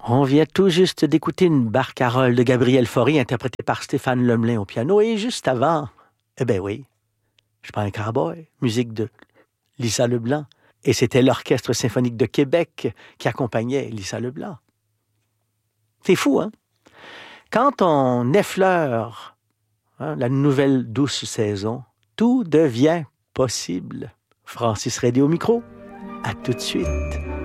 On vient tout juste d'écouter une barcarolle de Gabriel Fauré interprétée par Stéphane Lemelin au piano. Et juste avant, eh ben oui, Je prends un cowboy, musique de Lisa Leblanc. Et c'était l'Orchestre symphonique de Québec qui accompagnait Lisa Leblanc. C'est fou, hein? Quand on effleure la nouvelle douce saison, tout devient possible. Francis Redé au micro. À tout de suite.